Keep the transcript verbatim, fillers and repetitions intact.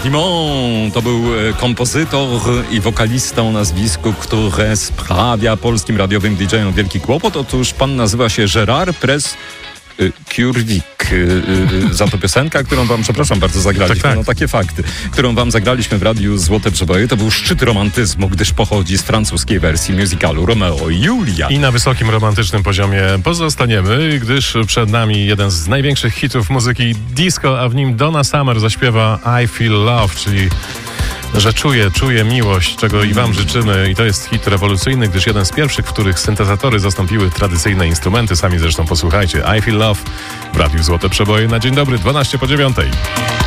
Limon to był kompozytor i wokalista o nazwisku, które sprawia polskim radiowym didżejom wielki kłopot. Otóż pan nazywa się Gerard Prez Kurwik. Za to piosenka, którą wam, przepraszam bardzo, zagraliśmy. Tak, tak. No takie fakty. Którą wam zagraliśmy w radiu Złote Przeboje. To był szczyt romantyzmu, gdyż pochodzi z francuskiej wersji musicalu Romeo i Julia. I na wysokim romantycznym poziomie pozostaniemy, gdyż przed nami jeden z największych hitów muzyki disco, a w nim Donna Summer zaśpiewa I Feel Love, czyli że czuję, czuję miłość, czego i wam życzymy. I to jest hit rewolucyjny, gdyż jeden z pierwszych, w których syntezatory zastąpiły tradycyjne instrumenty. Sami zresztą posłuchajcie. I Feel Love w radiu Złote Przeboje na dzień dobry, dwanaście po dziewiątej.